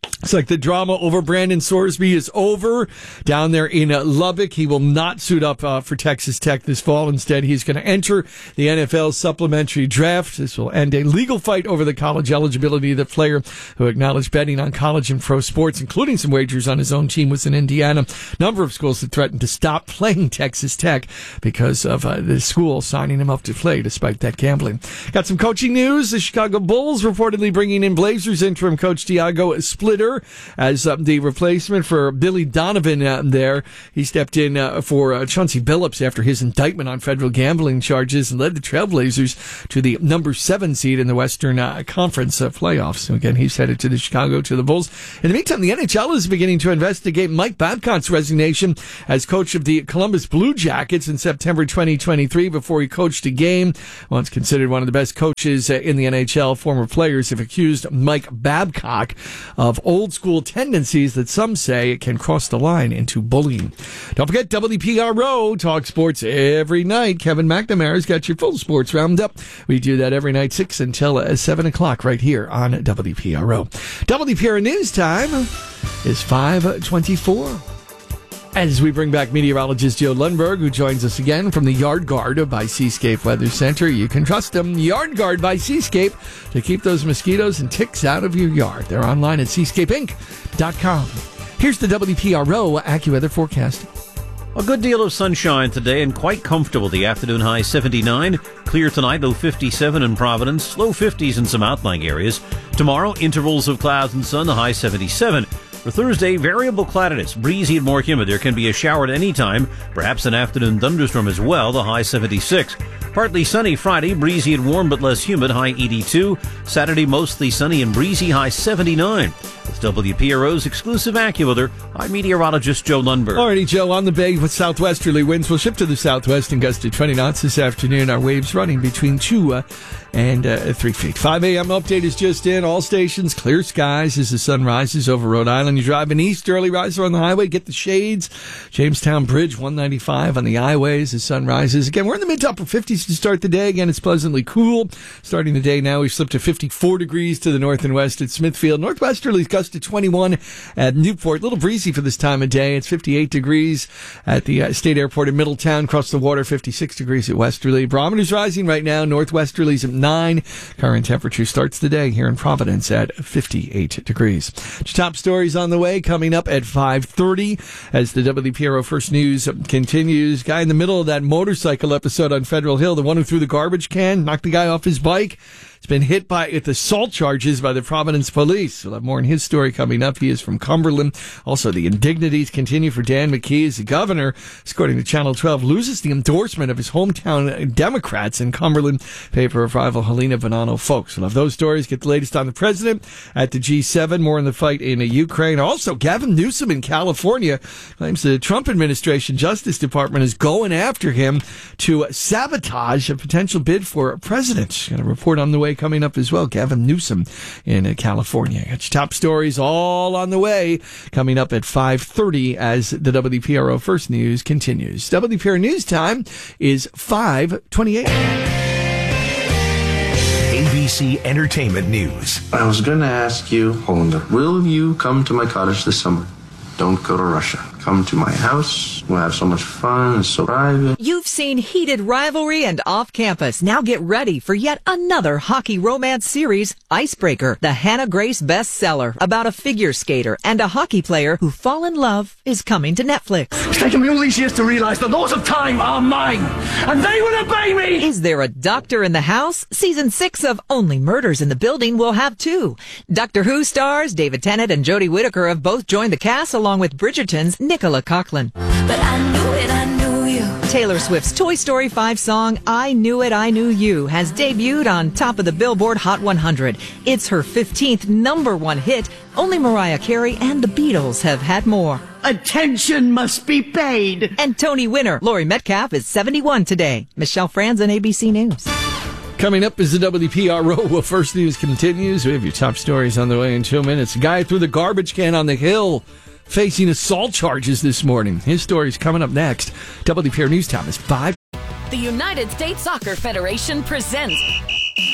It's like the drama over Brandon Sorsby is over down there in uh, Lubbock. He will not suit up uh, for Texas Tech this fall. Instead, he's going to enter the N F L supplementary draft. This will end a legal fight over the college eligibility of the player who acknowledged betting on college and pro sports, including some wagers on his own team, was in Indiana. A number of schools have threatened to stop playing Texas Tech because of uh, the school signing him up to play despite that gambling. Got some coaching news. The Chicago Bulls reportedly bringing in Blazers interim coach Tiago Splitter as uh, the replacement for Billy Donovan uh, there. He stepped in uh, for uh, Chauncey Billups after his indictment on federal gambling charges and led the Trailblazers to the number seven seed in the Western uh, Conference uh, playoffs. So again, he's headed to the Chicago to the Bulls. In the meantime, the N H L is beginning to investigate Mike Babcock's resignation as coach of the Columbus Blue Jackets in September twenty twenty-three before he coached a game. Once considered one of the best coaches uh, in the N H L, former players have accused Mike Babcock of old school tendencies that some say can cross the line into bullying. Don't forget W P R O talk sports every night. Kevin McNamara's got your full sports roundup. We do that every night, six until uh, seven o'clock right here on W P R O. W P R O News Time is five twenty-four. As we bring back meteorologist Joe Lundberg, who joins us again from the Yard Guard by Seascape Weather Center. You can trust them, Yard Guard by Seascape, to keep those mosquitoes and ticks out of your yard. They're online at seascape inc dot com. Here's the W P R O AccuWeather forecast. A good deal of sunshine today and quite comfortable. The afternoon high seventy-nine. Clear tonight, low fifty-seven in Providence. Low fifties in some outlying areas. Tomorrow, intervals of clouds and sun, the high seventy-seven. For Thursday, variable cloudiness, breezy and more humid. There can be a shower at any time, perhaps an afternoon thunderstorm as well, the high seventy-six. Partly sunny Friday, breezy and warm but less humid, high eighty-two. Saturday, mostly sunny and breezy, high seventy-nine. With W P R O's exclusive AccuWeather, I'm meteorologist Joe Lundberg. Alrighty, Joe, on the bay with southwesterly winds. We'll shift to the southwest and gust to twenty knots this afternoon. Our waves running between two uh, and uh, three feet. five a.m. update is just in. All stations, clear skies as the sun rises over Rhode Island. You're driving east, early riser on the highway, get the shades. Jamestown Bridge, one ninety-five on the highways as sun rises. Again, we're in the mid to upper fifties to start the day. Again, it's pleasantly cool. Starting the day now, we've slipped to fifty-four degrees to the north and west at Smithfield. Northwesterlies gust to twenty-one at Newport. A little breezy for this time of day. It's fifty-eight degrees at the uh, State Airport in Middletown. Across the water, fifty-six degrees at Westerly. Barometer's rising right now. Northwesterlies at nine. Current temperature starts the day here in Providence at fifty-eight degrees. Top stories on the way coming up at five thirty as the W P R O First News continues. Guy in the middle of that motorcycle episode on Federal Hill, the one who threw the garbage can, knocked the guy off his bike. He's been hit by with assault charges by the Providence police. We'll have more in his story coming up. He is from Cumberland. Also, the indignities continue for Dan McKee as the governor, according to Channel twelve, loses the endorsement of his hometown Democrats in Cumberland in favor of rival Helena Bonanno folks. We'll have those stories. Get the latest on the president at the G seven. More in the fight in Ukraine. Also, Gavin Newsom in California claims the Trump administration Justice Department is going after him to sabotage a potential bid for president. Got a report on the way coming up as well. Gavin Newsom in uh, California. Got your top stories all on the way coming up at five thirty as the W P R O First News continues. W P R O News Time is five twenty-eight. A B C Entertainment News. I was going to ask you, Hollander, will you come to my cottage this summer? Don't go to Russia. Come to my house. We'll have so much fun. It's so private. You've seen heated rivalry and off-campus. Now get ready for yet another hockey romance series, Icebreaker, the Hannah Grace bestseller about a figure skater and a hockey player who fall in love, is coming to Netflix. It's taken me all these years to realize the laws of time are mine, and they will obey me! Is there a doctor in the house? Season six of Only Murders in the Building will have two. Doctor Who stars David Tennant and Jodie Whittaker have both joined the cast along with Bridgerton's Nicola Coughlan. But I knew it, I knew you. Taylor Swift's Toy Story five song, I Knew It, I Knew You, has debuted on top of the Billboard Hot one hundred. It's her fifteenth number one hit. Only Mariah Carey and the Beatles have had more. Attention must be paid. And Tony winner Laurie Metcalf is seventy-one today. Michelle Franzen, A B C News. Coming up is the W P R O well, First News continues. We have your top stories on the way in two minutes. A guy threw the garbage can on the hill, facing assault charges this morning. His story is coming up next. W P R News Time is five. The United States Soccer Federation presents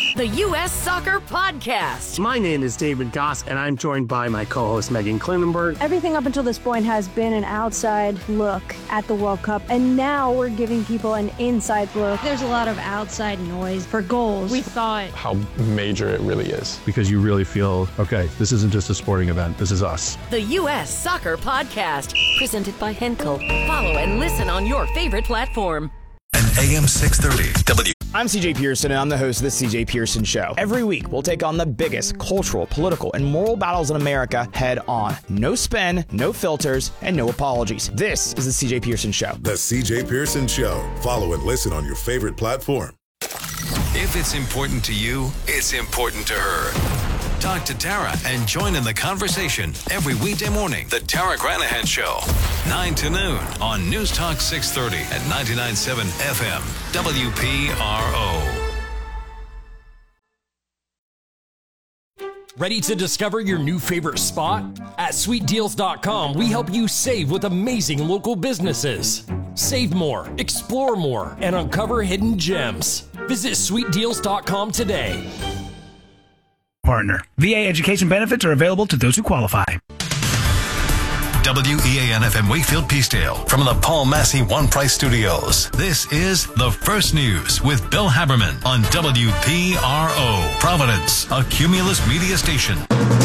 The U S Soccer Podcast. My name is David Goss, and I'm joined by my co-host Megan Klinenberg. Everything up until this point has been an outside look at the World Cup, and now we're giving people an inside look. There's a lot of outside noise for goals. We thought how major it really is. Because you really feel, okay, this isn't just a sporting event, this is us. The U S Soccer Podcast, presented by Henkel. Follow and listen on your favorite platform. And A M six thirty W. I'm C J Pearson, and I'm the host of The C J Pearson Show. Every week, we'll take on the biggest cultural, political, and moral battles in America head on. No spin, no filters, and no apologies. This is The C J Pearson Show. The C J Pearson Show. Follow and listen on your favorite platform. If it's important to you, it's important to her. Talk to Tara and join in the conversation every weekday morning. The Tara Granahan Show, nine to noon on News Talk six thirty at ninety-nine point seven F M, W P R O. Ready to discover your new favorite spot? At sweet deals dot com, we help you save with amazing local businesses. Save more, explore more, and uncover hidden gems. Visit sweet deals dot com today. Partner. V A education benefits are available to those who qualify. W E A N F M Wakefield Peacedale from the Paul Massey One Price Studios. This is The First News with Bill Haberman on W P R O, Providence, a Cumulus media station.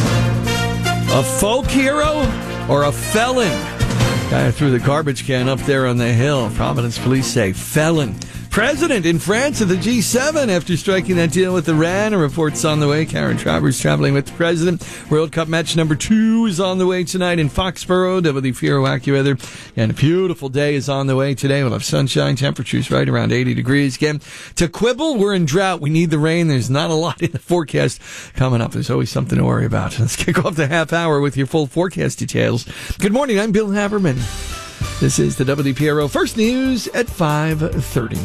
A folk hero or a felon? Guy threw the garbage can up there on the hill. Providence police say felon. President in France at the G seven after striking that deal with Iran. A report's on the way. Karen Travers traveling with the president. World Cup match number two is on the way tonight in Foxborough. W P R O AccuWeather. And a beautiful day is on the way today. We'll have sunshine. Temperatures right around eighty degrees. Again, to quibble, we're in drought. We need the rain. There's not a lot in the forecast coming up. There's always something to worry about. Let's kick off the half hour with your full forecast details. Good morning. I'm Bill Haberman. This is the W P R O First News at five thirty.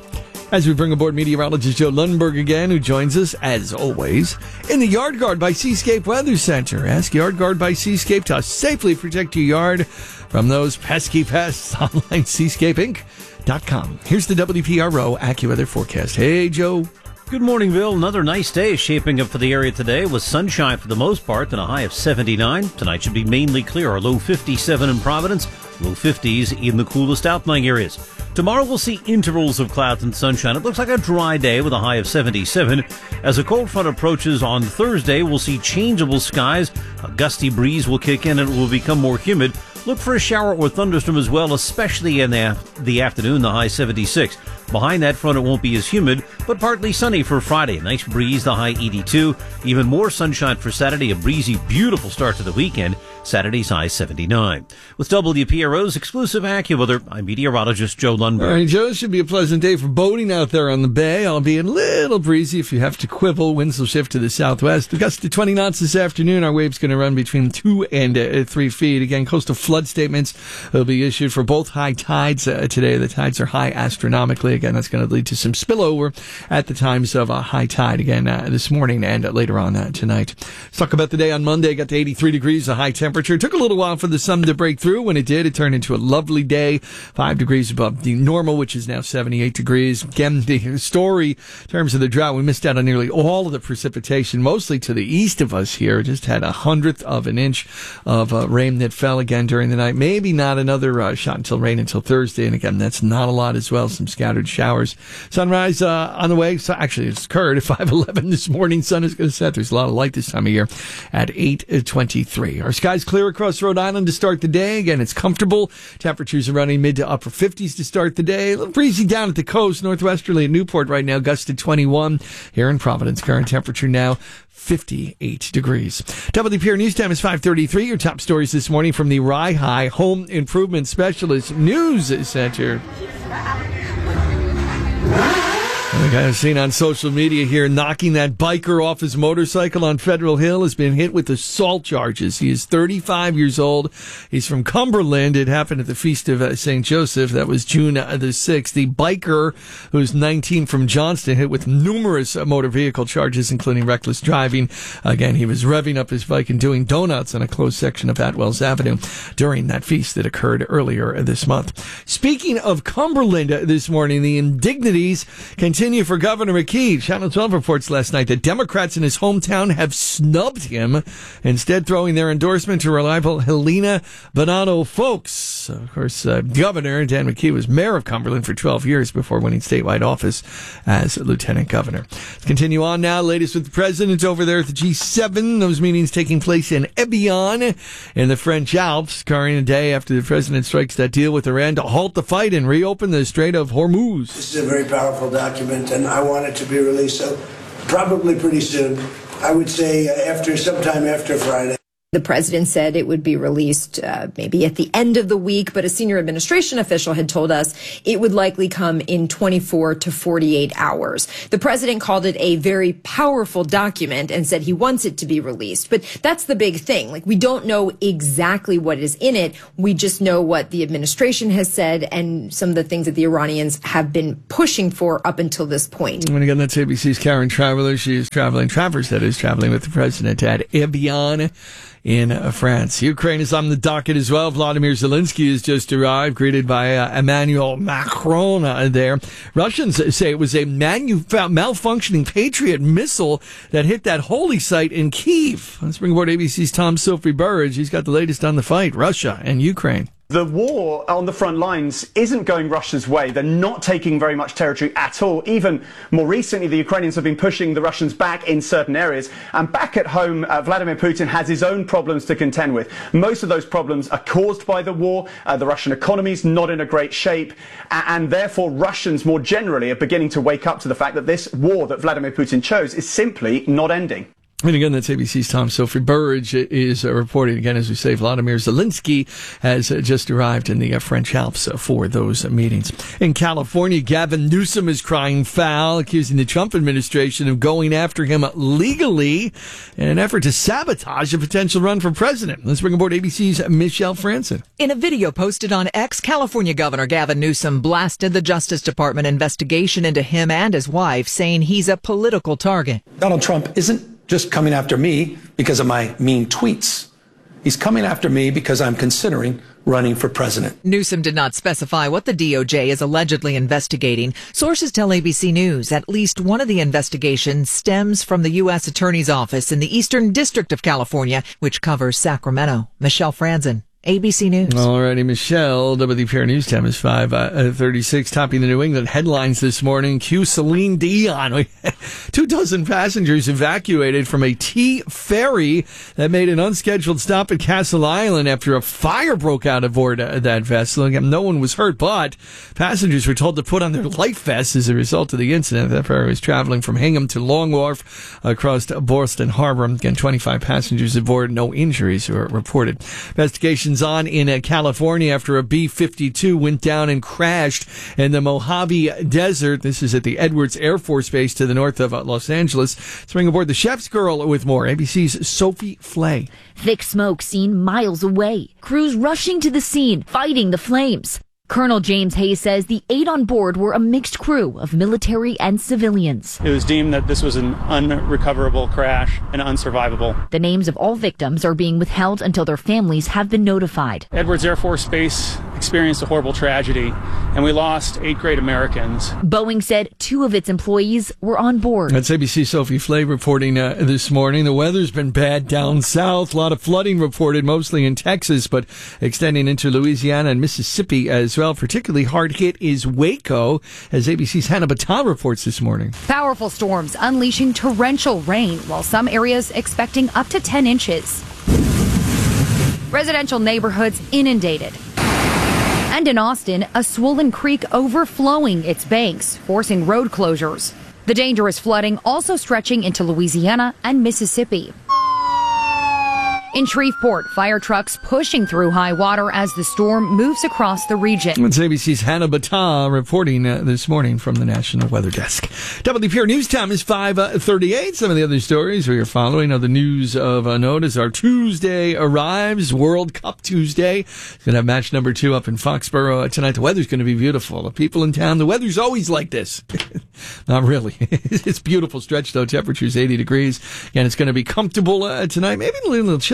As we bring aboard meteorologist Joe Lundberg again, who joins us, as always, in the Yard Guard by Seascape Weather Center. Ask Yard Guard by Seascape to safely protect your yard from those pesky pests. Online, seascape inc dot com. Here's the W P R O AccuWeather forecast. Hey, Joe. Good morning, Bill. Another nice day shaping up for the area today with sunshine for the most part and a high of seventy-nine. Tonight should be mainly clear. A low fifty-seven in Providence, low fifties in the coolest outlying areas. Tomorrow we'll see intervals of clouds and sunshine. It looks like a dry day with a high of seventy-seven. As a cold front approaches on Thursday, we'll see changeable skies. A gusty breeze will kick in and it will become more humid. Look for a shower or thunderstorm as well, especially in the, the afternoon, the high seventy-six. Behind that front, it won't be as humid, but partly sunny for Friday. Nice breeze, the high eighty-two. Even more sunshine for Saturday, a breezy, beautiful start to the weekend. Saturday's high seventy-nine. With W P R O's exclusive AccuWeather, I'm meteorologist Joe Lundberg. All right, Joe, it should be a pleasant day for boating out there on the bay, albeit a little breezy if you have to quibble. Winds will shift to the southwest. The gust to twenty knots this afternoon. Our wave's going to run between two and uh, three feet. Again, coastal flood statements will be issued for both high tides uh, today. The tides are high astronomically. Again, that's going to lead to some spillover at the times of a high tide again uh, this morning and uh, later on uh, tonight. Let's talk about the day on Monday. Got to eighty-three degrees, a high temperature. It took a little while for the sun to break through. When it did, it turned into a lovely day. Five degrees above the normal, which is now seventy-eight degrees. Again, the story in terms of the drought, we missed out on nearly all of the precipitation, mostly to the east of us here. Just had a hundredth of an inch of uh, rain that fell again during the night. Maybe not another uh, shot until rain until Thursday. And again, that's not a lot as well. Some scattered showers. Sunrise uh, on the way. So actually, it's occurred at five eleven this morning. Sun is going to set. There's a lot of light this time of year at eight twenty-three. Our skies clear across Rhode Island to start the day. Again, it's comfortable. Temperatures are running mid to upper fifties to start the day. A little breezy down at the coast. Northwesterly at Newport right now, gusted twenty-one. Here in Providence, current temperature now fifty-eight degrees. W P R News Time is five thirty-three. Your top stories this morning from the Rye High Home Improvement Specialist News Center. The guy I've seen on social media here knocking that biker off his motorcycle on Federal Hill has been hit with assault charges. He is thirty-five years old. He's from Cumberland. It happened at the Feast of uh, Saint Joseph. That was June uh, the sixth. The biker, who's nineteen, from Johnston, hit with numerous uh, motor vehicle charges, including reckless driving. Again, he was revving up his bike and doing donuts on a closed section of Atwells Avenue during that feast that occurred earlier this month. Speaking of Cumberland uh, this morning, the indignities continue continue for Governor McKee. Channel twelve reports last night that Democrats in his hometown have snubbed him, instead throwing their endorsement to rival Helena Bonanno Folks. Of course, uh, Governor Dan McKee was mayor of Cumberland for twelve years before winning statewide office as lieutenant governor. Let's continue on now. Latest with the president over there at the G seven. Those meetings taking place in Evian in the French Alps, occurring a day after the president strikes that deal with Iran to halt the fight and reopen the Strait of Hormuz. This is a very powerful document, and I want it to be released so probably pretty soon. I would say uh, after sometime after Friday. The president said it would be released uh, maybe at the end of the week, but a senior administration official had told us it would likely come in twenty-four to forty-eight hours. The president called it a very powerful document and said he wants it to be released. But that's the big thing. Like, we don't know exactly what is in it. We just know what the administration has said and some of the things that the Iranians have been pushing for up until this point. And again, that's A B C's Karen Traveler. She is traveling, Travers, that is, traveling with the president at Evian in uh, France. Ukraine is on the docket as well. Vladimir Zelensky has just arrived, greeted by uh, Emmanuel Macron uh, there. Russians say it was a manu- malfunctioning Patriot missile that hit that holy site in Kyiv. Let's bring aboard A B C's Tom Sophie Burridge. He's got the latest on the fight, Russia and Ukraine. The war on the front lines isn't going Russia's way. They're not taking very much territory at all. Even more recently, the Ukrainians have been pushing the Russians back in certain areas. And back at home, uh, Vladimir Putin has his own problems to contend with. Most of those problems are caused by the war. Uh, the Russian economy is not in a great shape. And, and therefore, Russians more generally are beginning to wake up to the fact that this war that Vladimir Putin chose is simply not ending. And again, that's A B C's Tom Sophie Burridge is uh, reporting. Again, as we say, Vladimir Zelensky has uh, just arrived in the uh, French Alps uh, for those uh, meetings. In California, Gavin Newsom is crying foul, accusing the Trump administration of going after him legally in an effort to sabotage a potential run for president. Let's bring aboard A B C's Michelle Franson. In a video posted on X, California Governor Gavin Newsom blasted the Justice Department investigation into him and his wife, saying he's a political target. Donald Trump isn't just coming after me because of my mean tweets. He's coming after me because I'm considering running for president. Newsom did not specify what the D O J is allegedly investigating. Sources tell A B C News at least one of the investigations stems from the U S Attorney's Office in the Eastern District of California, which covers Sacramento. Michelle Franzen, A B C News. All righty, Michelle. W P R News time is five thirty-six. Topping the New England headlines this morning. Cue Celine Dion. Two dozen passengers evacuated from a T ferry that made an unscheduled stop at Castle Island after a fire broke out aboard that vessel. Again, no one was hurt, but passengers were told to put on their life vests as a result of the incident. That ferry was traveling from Hingham to Long Wharf across Boston Harbor. Again, twenty-five passengers aboard. No injuries were reported. Investigations on in uh, California after a B fifty-two went down and crashed in the Mojave Desert. This is at the Edwards Air Force Base to the north of uh, Los Angeles. Let's bring aboard the Chef's Girl with more. A B C's Sophie Flay. Thick smoke seen miles away. Crews rushing to the scene, fighting the flames. Colonel James Hayes says the eight on board were a mixed crew of military and civilians. It was deemed that this was an unrecoverable crash and unsurvivable. The names of all victims are being withheld until their families have been notified. Edwards Air Force Base experienced a horrible tragedy, and we lost eight great Americans. Boeing said two of its employees were on board. That's A B C Sophie Flay reporting uh, this morning. The weather's been bad down south. A lot of flooding reported, mostly in Texas, but extending into Louisiana and Mississippi as well. Particularly hard hit is Waco, as A B C's Hannah Battah reports this morning. Powerful storms unleashing torrential rain, while some areas expecting up to ten inches. Residential neighborhoods inundated. And in Austin, a swollen creek overflowing its banks, forcing road closures. The dangerous flooding also stretching into Louisiana and Mississippi. In Shreveport, fire trucks pushing through high water as the storm moves across the region. It's A B C's Hannah Battah reporting uh, this morning from the National Weather Desk. W P R News time is five thirty-eight. Some of the other stories we are following. Other news of uh, note as our Tuesday arrives, World Cup Tuesday. It's going to have match number two up in Foxborough tonight. The weather's going to be beautiful. The people in town, the weather's always like this. Not really. It's beautiful stretch, though. Temperature's eighty degrees. And it's going to be comfortable uh, tonight. Maybe a little chill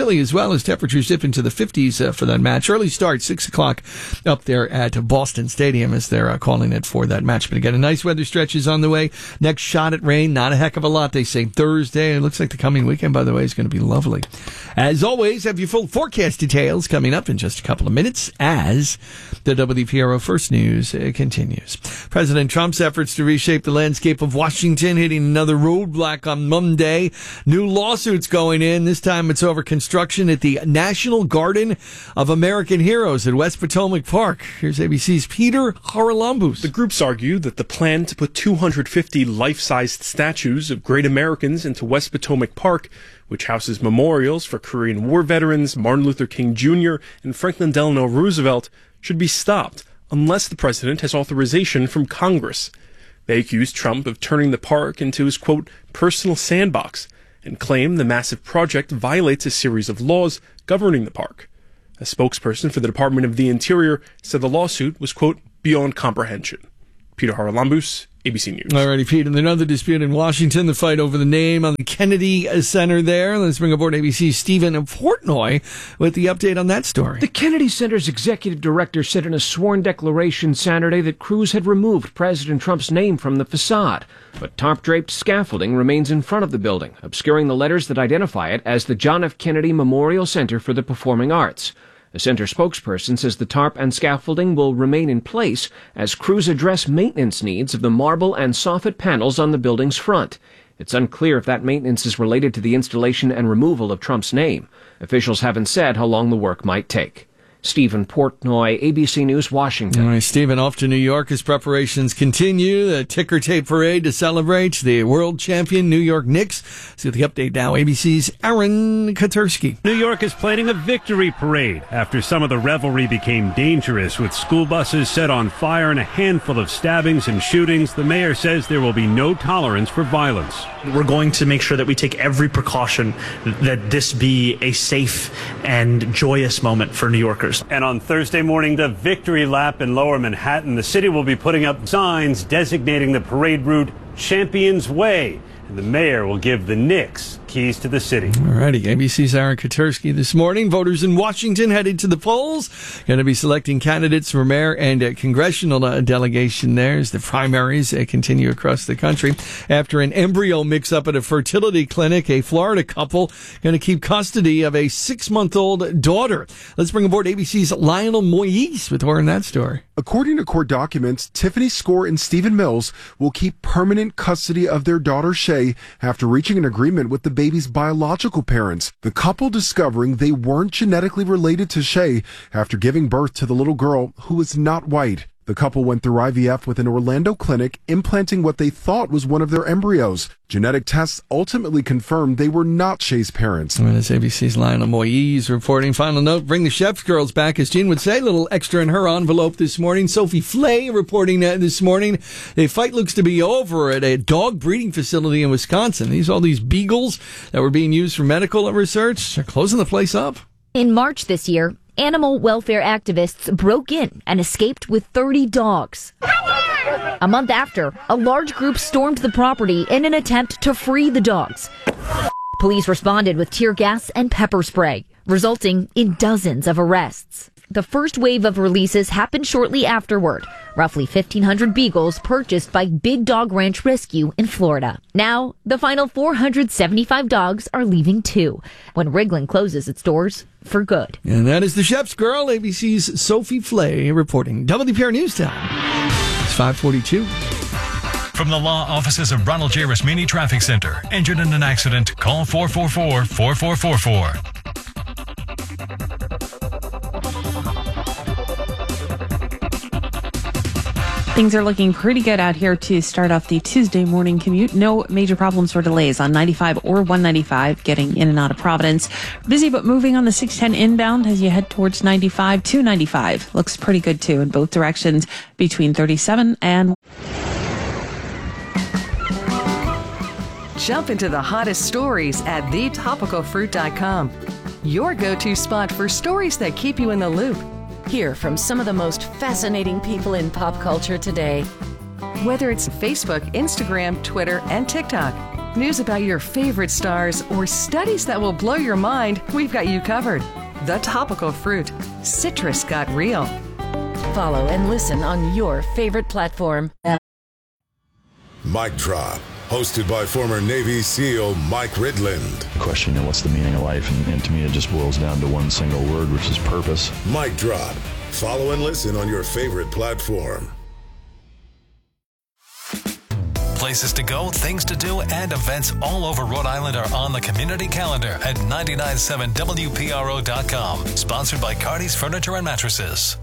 chilly as well as temperatures dip into the fifties uh, for that match. Early start, six o'clock up there at Boston Stadium as they're uh, calling it for that match. But again, a nice weather stretch is on the way. Next shot at rain, not a heck of a lot, they say. Thursday, it looks like the coming weekend, by the way, is going to be lovely. As always, have your full forecast details coming up in just a couple of minutes as the W P R O First News uh, continues. President Trump's efforts to reshape the landscape of Washington hitting another roadblock on Monday. New lawsuits going in. This time it's over construction at the National Garden of American Heroes at West Potomac Park. Here's A B C's Peter Haralambous. The groups argue that the plan to put two hundred fifty life-sized statues of great Americans into West Potomac Park, which houses memorials for Korean War veterans, Martin Luther King Junior, and Franklin Delano Roosevelt, should be stopped unless the president has authorization from Congress. They accuse Trump of turning the park into his, quote, personal sandbox, and claim the massive project violates a series of laws governing the park. A spokesperson for the Department of the Interior said the lawsuit was, quote, beyond comprehension. Peter Haralambous, A B C News. Alrighty, Pete. And another dispute in Washington, the fight over the name on the Kennedy Center there. Let's bring aboard A B C's Stephen Portnoy with the update on that story. The Kennedy Center's executive director said in a sworn declaration Saturday that Cruz had removed President Trump's name from the facade. But tarp-draped scaffolding remains in front of the building, obscuring the letters that identify it as the John F. Kennedy Memorial Center for the Performing Arts. The center spokesperson says the tarp and scaffolding will remain in place as crews address maintenance needs of the marble and soffit panels on the building's front. It's unclear if that maintenance is related to the installation and removal of Trump's name. Officials haven't said how long the work might take. Stephen Portnoy, A B C News, Washington. All right, Stephen, off to New York as preparations continue. The ticker tape parade to celebrate the world champion New York Knicks. See the update now. A B C's Aaron Katursky. New York is planning a victory parade after some of the revelry became dangerous, with school buses set on fire and a handful of stabbings and shootings. The mayor says there will be no tolerance for violence. We're going to make sure that we take every precaution that this be a safe and joyous moment for New Yorkers. And on Thursday morning, the victory lap in Lower Manhattan, the city will be putting up signs designating the parade route Champions Way. And the mayor will give the Knicks keys to the city. All righty. A B C's Aaron Katursky this morning. Voters in Washington headed to the polls. Going to be selecting candidates for mayor and uh, congressional uh, delegation there as the primaries uh, continue across the country. After an embryo mix-up at a fertility clinic, a Florida couple going to keep custody of a six-month-old daughter. Let's bring aboard A B C's Lionel Moise with more on that story. According to court documents, Tiffany Score and Stephen Mills will keep permanent custody of their daughter Shay after reaching an agreement with the baby's biological parents. The couple discovering they weren't genetically related to Shay after giving birth to the little girl who was not white. The couple went through I V F with an Orlando clinic, implanting what they thought was one of their embryos. Genetic tests ultimately confirmed they were not Shay's parents. And as A B C's Lionel Moise reporting. Final note, bring the chef's girls back, as Gene would say. A little extra in her envelope this morning. Sophie Flay reporting uh, this morning. The fight looks to be over at a dog breeding facility in Wisconsin. These all these beagles that were being used for medical research are closing the place up. In March this year, animal welfare activists broke in and escaped with thirty dogs. A month after, a large group stormed the property in an attempt to free the dogs. Police responded with tear gas and pepper spray, resulting in dozens of arrests. The first wave of releases happened shortly afterward. Roughly fifteen hundred beagles purchased by Big Dog Ranch Rescue in Florida. Now, the final four hundred seventy-five dogs are leaving too, when Wrigley closes its doors for good. And that is the chef's girl, A B C's Sophie Flay reporting. W P R News Time. It's five forty-two. From the law offices of Ronald J. Rasmini Traffic Center. Injured in an accident? Call four four four, four four four four. Things are looking pretty good out here to start off the Tuesday morning commute. No major problems or delays on ninety-five or one ninety-five getting in and out of Providence. Busy but moving on the six ten inbound as you head towards ninety-five. two ninety-five looks pretty good too in both directions between thirty-seven and... Jump into the hottest stories at the topical fruit dot com. Your go-to spot for stories that keep you in the loop. Hear from some of the most fascinating people in pop culture today. Whether it's Facebook, Instagram, Twitter, and TikTok, news about your favorite stars, or studies that will blow your mind, we've got you covered. The Topical Fruit. Citrus got real. Follow and listen on your favorite platform. Mic Drop, hosted by former Navy SEAL Mike Ridland. Question, you know, what's the meaning of life? And, and to me, it just boils down to one single word, which is purpose. Mic Drop. Follow and listen on your favorite platform. Places to go, things to do, and events all over Rhode Island are on the community calendar at nine nine seven W P R O dot com. Sponsored by Cardi's Furniture and Mattresses.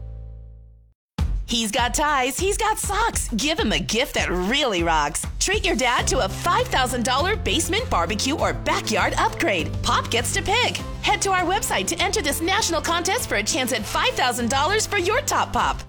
He's got ties, he's got socks. Give him a gift that really rocks. Treat your dad to a five thousand dollars basement barbecue or backyard upgrade. Pop gets to pick. Head to our website to enter this national contest for a chance at five thousand dollars for your top pop.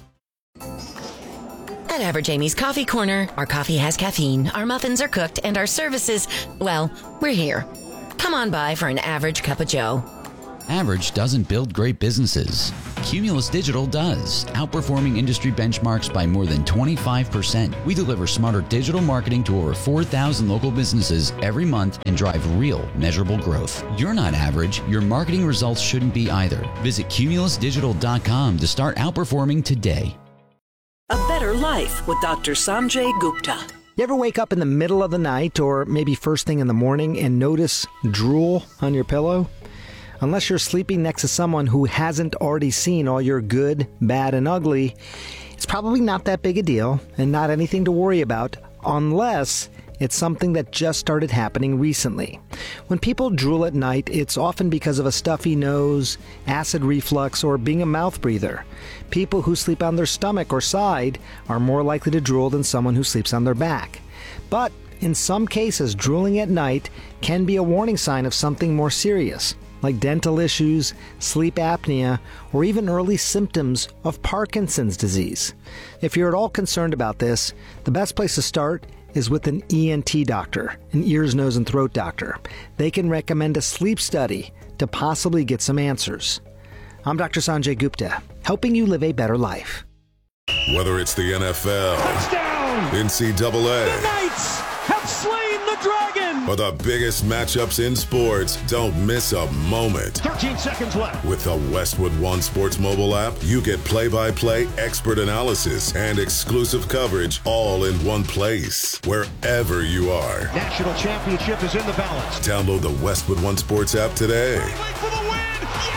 At Average Amy's Coffee Corner, our coffee has caffeine, our muffins are cooked, and our services, well, we're here. Come on by for an average cup of joe. Average doesn't build great businesses. Cumulus Digital does, outperforming industry benchmarks by more than twenty-five percent. We deliver smarter digital marketing to over four thousand local businesses every month and drive real, measurable growth. You're not average. Your marketing results shouldn't be either. Visit cumulus digital dot com to start outperforming today. A better life with Doctor Sanjay Gupta. You ever wake up in the middle of the night or maybe first thing in the morning and notice drool on your pillow? Unless you're sleeping next to someone who hasn't already seen all your good, bad, and ugly, it's probably not that big a deal and not anything to worry about unless it's something that just started happening recently. When people drool at night, it's often because of a stuffy nose, acid reflux, or being a mouth breather. People who sleep on their stomach or side are more likely to drool than someone who sleeps on their back. But in some cases, drooling at night can be a warning sign of something more serious, like dental issues, sleep apnea, or even early symptoms of Parkinson's disease. If you're at all concerned about this, the best place to start is with an E N T doctor, an ears, nose, and throat doctor. They can recommend a sleep study to possibly get some answers. I'm Doctor Sanjay Gupta, helping you live a better life. Whether it's the N F L, touchdown, N C double A, the Knights have slain the dragon, or the biggest matchups in sports, don't miss a moment. thirteen seconds left. With the Westwood One Sports mobile app, you get play-by-play, expert analysis, and exclusive coverage all in one place, wherever you are. National championship is in the balance. Download the Westwood One Sports app today. For the win.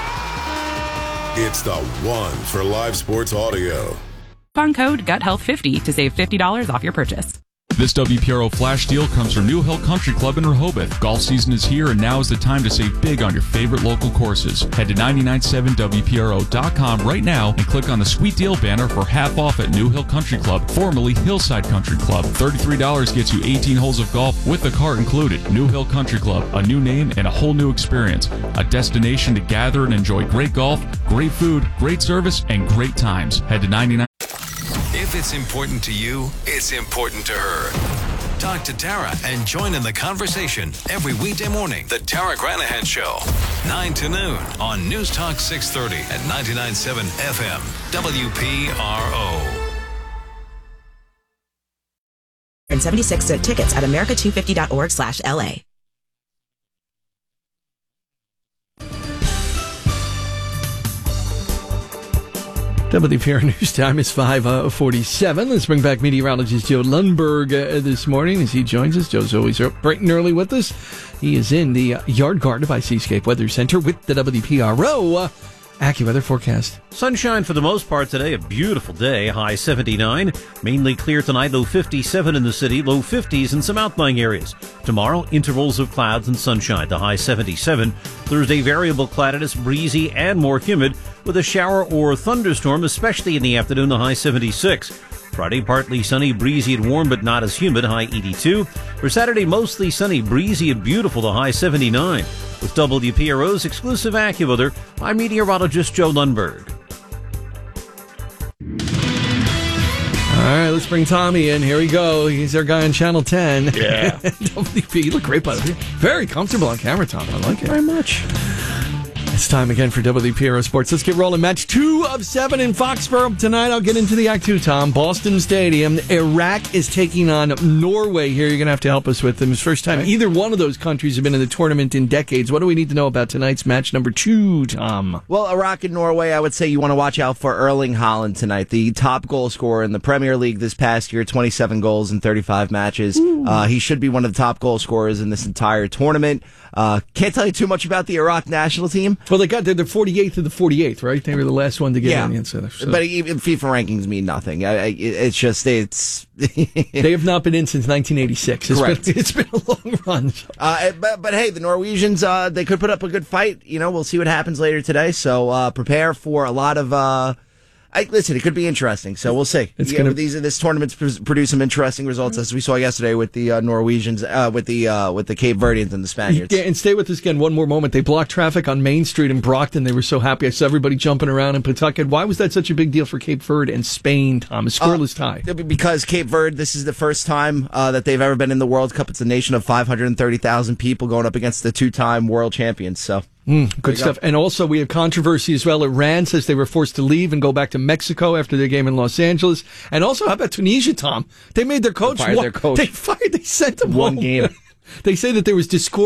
Yeah! It's the one for live sports audio. On code Gut Health fifty to save fifty dollars off your purchase. This W P R O flash deal comes from New Hill Country Club in Rehoboth. Golf season is here, and now is the time to save big on your favorite local courses. Head to nine nine seven W P R O dot com right now and click on the sweet deal banner for half off at New Hill Country Club, formerly Hillside Country Club. thirty-three dollars gets you eighteen holes of golf with the cart included. New Hill Country Club, a new name and a whole new experience. A destination to gather and enjoy great golf, great food, great service, and great times. Head to ninety-nine. If it's important to you, it's important to her. Talk to Tara and join in the conversation every weekday morning. The Tara Granahan Show, nine to noon on News Talk six thirty at ninety-nine point seven F M, W P R O. And seventy-six cent tickets at america two fifty dot org slash L A. W P R News time is five forty-seven. Let's bring back meteorologist Joe Lundberg uh, this morning as he joins us. Joe's always up bright and early with us. He is in the uh, Yard Garden by Seascape Weather Center with the W P R O uh, AccuWeather forecast. Sunshine for the most part today. A beautiful day. High seventy-nine. Mainly clear tonight. Low fifty-seven in the city. Low fifties in some outlying areas. Tomorrow, intervals of clouds and sunshine. The high seventy-seven. Thursday, variable cloudiness, breezy and more humid with a shower or thunderstorm, especially in the afternoon. The high seventy-six. Friday, partly sunny, breezy and warm, but not as humid. High eighty-two. For Saturday, mostly sunny, breezy and beautiful. The high seventy-nine. With W P R O's exclusive AccuWeather, I'm meteorologist Joe Lundberg. All right, let's bring Tommy in. Here we go. He's our guy on Channel ten. Yeah. W P, you look great, by the way. Very comfortable on camera, Tom. I like it. Very much. It's time again for W P R O Sports. Let's get rolling. Match two of seven in Foxborough tonight. I'll get into the act two, Tom. Boston Stadium. Iraq is taking on Norway here. You're going to have to help us with them. It's the first time either one of those countries have been in the tournament in decades. What do we need to know about tonight's match number two, Tom? Well, Iraq and Norway, I would say you want to watch out for Erling Haaland tonight, the top goal scorer in the Premier League this past year, twenty-seven goals in thirty-five matches. Uh, he should be one of the top goal scorers in this entire tournament. Uh, can't tell you too much about the Iraq national team. Well, they got they're the forty-eighth of the forty-eighth, right? They were the last one to get yeah. in the incentive. So. But even FIFA rankings mean nothing. I, I, it's just it's they have not been in since nineteen eighty-six. It's Correct. Been, it's been a long run. Uh, but but hey, the Norwegians uh, they could put up a good fight. You know, we'll see what happens later today. So uh, prepare for a lot of. Uh, I, listen, it could be interesting, so we'll see. It's yeah, gonna... these this tournament's produce some interesting results, as we saw yesterday with the uh, Norwegians, uh, with the uh, with the Cape Verdeans and the Spaniards. Yeah, and stay with us again one more moment. They blocked traffic on Main Street in Brockton. They were so happy. I saw everybody jumping around in Pawtucket. Why was that such a big deal for Cape Verde and Spain, Tom? A scoreless uh, tie. Because Cape Verde, this is the first time uh, that they've ever been in the World Cup. It's a nation of five hundred thirty thousand people going up against the two-time world champions. So. Mm, good stuff. Go. And also, we have controversy as well. Iran says they were forced to leave and go back to Mexico after their game in Los Angeles. And also, how about Tunisia, Tom? They made their coach. They fired one, their coach. They fired. They sent them one home. game. They say that there was discord.